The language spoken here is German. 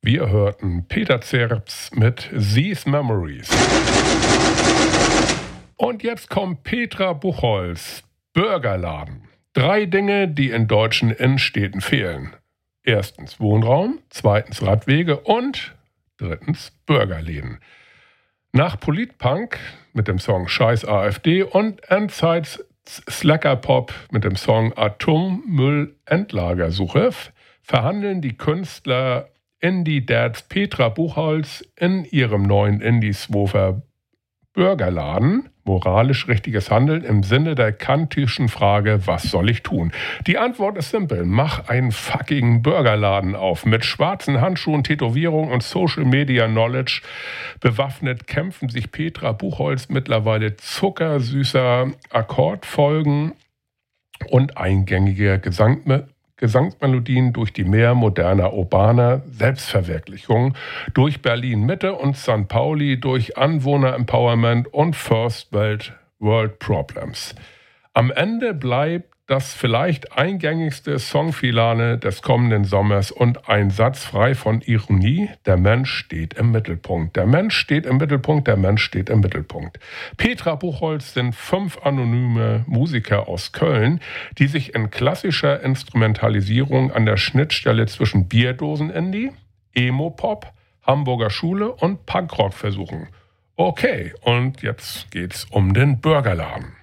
Wir hörten Peter Zerps mit These Memories. Und jetzt kommt Petra Buchholz, Burgerladen. 3 Dinge, die in deutschen Innenstädten fehlen. 1. Wohnraum, 2. Radwege und 3. Burgerläden. Nach Politpunk mit dem Song Scheiß AfD und Endzeits Slackerpop mit dem Song Atommüll-Endlagersuche verhandeln die Künstler Indie-Dads Petra Buchholz in ihrem neuen Indie-Swofer Burgerladen moralisch richtiges Handeln im Sinne der kantischen Frage, was soll ich tun? Die Antwort ist simpel. Mach einen fucking Burgerladen auf. Mit schwarzen Handschuhen, Tätowierung und Social Media Knowledge bewaffnet kämpfen sich Petra Buchholz mittlerweile zuckersüßer Akkordfolgen und eingängige Gesangsmelodien durch die mehr moderner urbaner Selbstverwirklichung, durch Berlin-Mitte und St. Pauli, durch Anwohner-Empowerment und First-World Problems. Am Ende bleibt das vielleicht eingängigste Songfilane des kommenden Sommers und ein Satz frei von Ironie: Der Mensch steht im Mittelpunkt. Der Mensch steht im Mittelpunkt, der Mensch steht im Mittelpunkt. Petra Buchholz sind 5 anonyme Musiker aus Köln, die sich in klassischer Instrumentalisierung an der Schnittstelle zwischen Bierdosen-Indie, Emo-Pop, Hamburger Schule und Punkrock versuchen. Okay, und jetzt geht's um den Burgerladen.